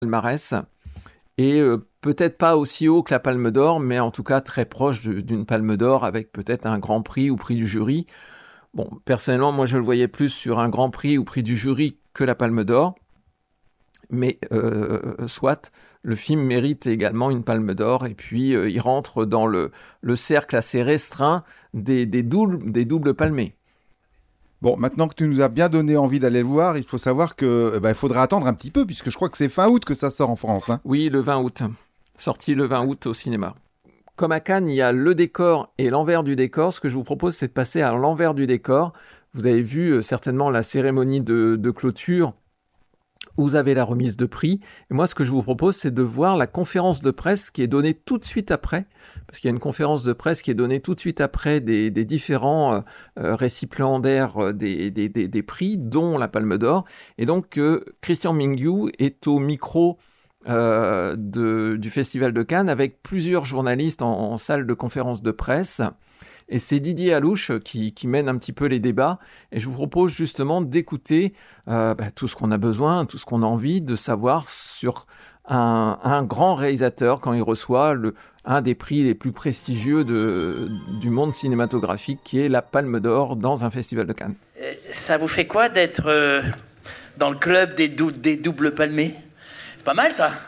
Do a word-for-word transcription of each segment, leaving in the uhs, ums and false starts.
palmarès. Et euh, peut-être pas aussi haut que la Palme d'Or, mais en tout cas très proche de, d'une Palme d'Or, avec peut-être un Grand Prix ou Prix du jury. Bon, personnellement, moi je le voyais plus sur un Grand Prix ou Prix du jury que la Palme d'Or. Mais euh, soit, le film mérite également une Palme d'Or, et puis euh, il rentre dans le, le cercle assez restreint des, des, doubles, des doubles palmés. Bon, maintenant que tu nous as bien donné envie d'aller le voir, il faut savoir que bah, il faudra attendre un petit peu, puisque je crois que c'est fin août que ça sort en France. Hein. Oui, le vingt août. Sorti le vingt août au cinéma. Comme à Cannes, il y a le décor et l'envers du décor. Ce que je vous propose, c'est de passer à l'envers du décor. Vous avez vu euh, certainement la cérémonie de, de clôture. Vous avez la remise de prix. Et moi, ce que je vous propose, c'est de voir la conférence de presse qui est donnée tout de suite après. Parce qu'il y a une conférence de presse qui est donnée tout de suite après des, des différents euh, récipiendaires des, des, des, des prix, dont la Palme d'Or. Et donc, euh, Christian Mingyu est au micro euh, de, du Festival de Cannes avec plusieurs journalistes en, en salle de conférence de presse. Et c'est Didier Alouche qui, qui mène un petit peu les débats. Et je vous propose justement d'écouter euh, bah, tout ce qu'on a besoin, tout ce qu'on a envie de savoir sur un, un grand réalisateur quand il reçoit le, un des prix les plus prestigieux de, du monde cinématographique, qui est la Palme d'Or dans un festival de Cannes. Ça vous fait quoi d'être euh, dans le club des, dou- des doubles palmés? C'est pas mal, ça?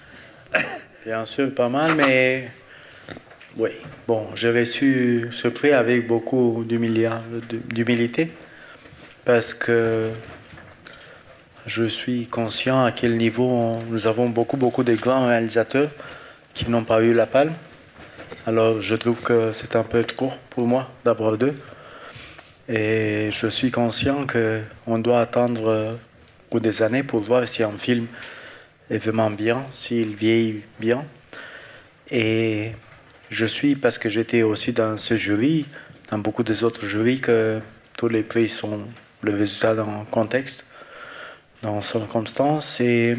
Bien sûr, pas mal, mais... Oui, bon, j'ai reçu ce prix avec beaucoup d'humilité parce que je suis conscient à quel niveau on, nous avons beaucoup, beaucoup de grands réalisateurs qui n'ont pas eu la palme. Alors, je trouve que c'est un peu trop pour moi d'avoir deux. Et je suis conscient qu'on doit attendre pour des années pour voir si un film est vraiment bien, s'il vieillit bien. Et... je suis, parce que j'étais aussi dans ce jury, dans beaucoup des autres jurys, que tous les prix sont le résultat d'un contexte, dans circonstances. Et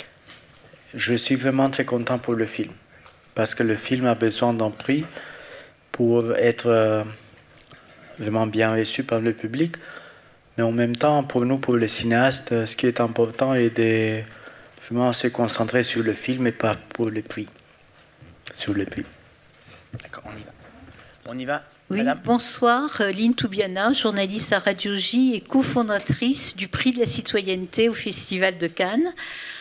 je suis vraiment très content pour le film, parce que le film a besoin d'un prix pour être vraiment bien reçu par le public. Mais en même temps, pour nous, pour les cinéastes, ce qui est important est de vraiment se concentrer sur le film et pas pour le prix. Sur le prix. D'accord, on y va. On y va, oui, madame. Bonsoir, Lynn Toubiana, journaliste à Radio J et cofondatrice du prix de la citoyenneté au Festival de Cannes.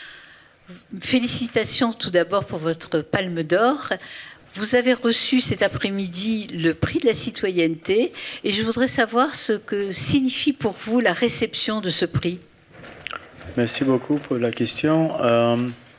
Félicitations tout d'abord pour votre Palme d'Or. Vous avez reçu cet après-midi le prix de la citoyenneté et je voudrais savoir ce que signifie pour vous la réception de ce prix. Merci beaucoup pour la question. Euh,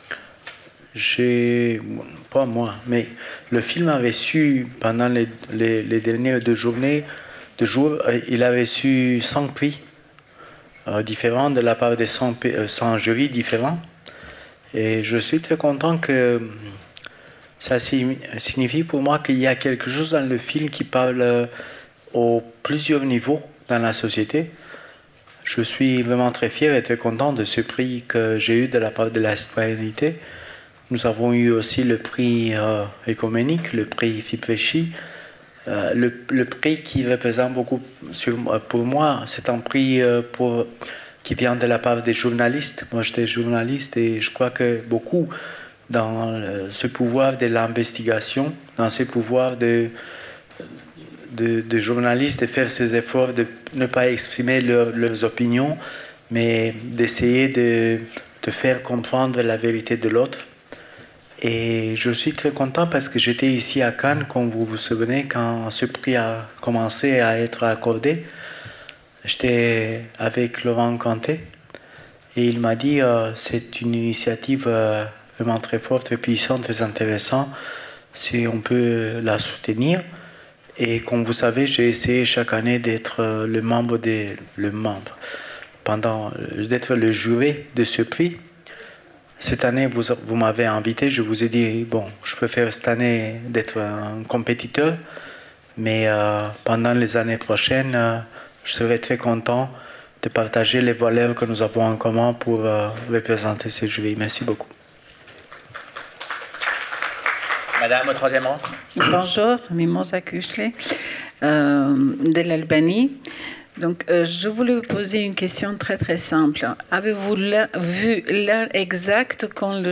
J'ai, pas moi, mais le film a reçu pendant les, les, les dernières deux journées, deux jours, il a reçu cent prix euh, différents de la part de cent, cent jurys différents. Et je suis très content que ça signifie pour moi qu'il y a quelque chose dans le film qui parle aux plusieurs niveaux dans la société. Je suis vraiment très fier et très content de ce prix que j'ai eu de la part de la citoyenneté. Nous avons eu aussi le prix euh, économique, le prix Fiprechi, euh, le, le prix qui représente beaucoup sur, pour moi. C'est un prix euh, pour, qui vient de la part des journalistes. Moi, j'étais journaliste et je crois que beaucoup dans euh, ce pouvoir de l'investigation, dans ce pouvoir de, de, de journalistes de faire ces efforts, de ne pas exprimer leur, leurs opinions, mais d'essayer de, de faire comprendre la vérité de l'autre. Et je suis très content parce que j'étais ici à Cannes, comme vous vous souvenez, quand ce prix a commencé à être accordé. J'étais avec Laurent Cantet et il m'a dit euh, c'est une initiative euh, vraiment très forte, très puissante, très intéressante, si on peut la soutenir. Et comme vous savez, j'ai essayé chaque année d'être euh, le membre des, le membre, pendant, d'être le jury de ce prix. Cette année, vous, vous m'avez invité, je vous ai dit, bon, je préfère cette année d'être un compétiteur, mais euh, pendant les années prochaines, euh, je serai très content de partager les valeurs que nous avons en commun pour euh, représenter ce jury. Merci beaucoup. Madame, au troisième rang. Bonjour, Mimosa Kuchle, euh, de l'Albanie. Donc, euh, je voulais vous poser une question très très simple. Avez-vous vu l'heure exacte quand le